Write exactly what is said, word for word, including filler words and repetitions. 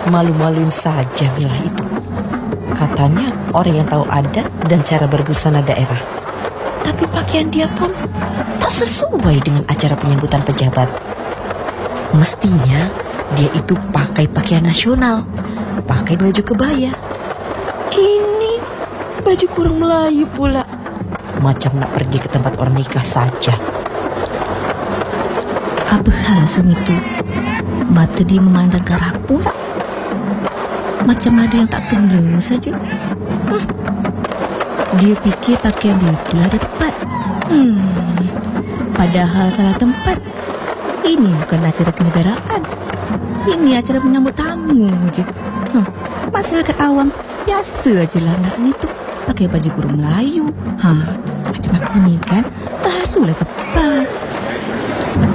Malu-maluin saja Mila itu. Katanya orang yang tahu adat dan cara berbusana daerah. Tapi pakaian dia pun tak sesuai dengan acara penyambutan pejabat. Mestinya dia itu pakai pakaian nasional, pakai baju kebaya. Ini baju kurang Melayu pula. Macam nak pergi ke tempat orang nikah saja. Apa hal Sumitu? Mata dia memandang ke arah pula. Macam ada yang tak kena saja. Hmm. Dia fikir pakaian dia pula ada tepat. Hmm. Padahal salah tempat. Ini bukan acara kenegaraan. Ini acara menyambut tamu je. Hmm. Masyarakat awam biasa je lah nak ni tu pakai baju kurung Melayu. Ha, macam aku ni kan barulah tepat.